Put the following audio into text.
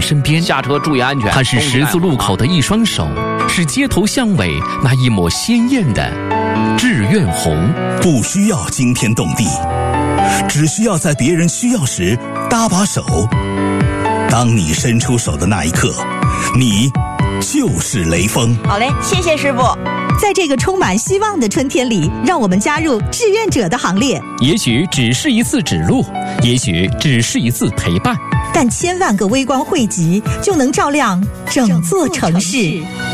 身边。 下车注意安全。 它是十字路口的一双手，是街头巷尾那一抹鲜艳的志愿红。 不需要惊天动地，只需要在别人需要时搭把手。当你伸出手的那一刻，你就是雷锋。 好嘞，谢谢师傅。 在这个充满希望的春天里，让我们加入志愿者的行列。 也许只是一次指路，也许只是一次陪伴， 但千万个微光汇集，就能照亮整座城市。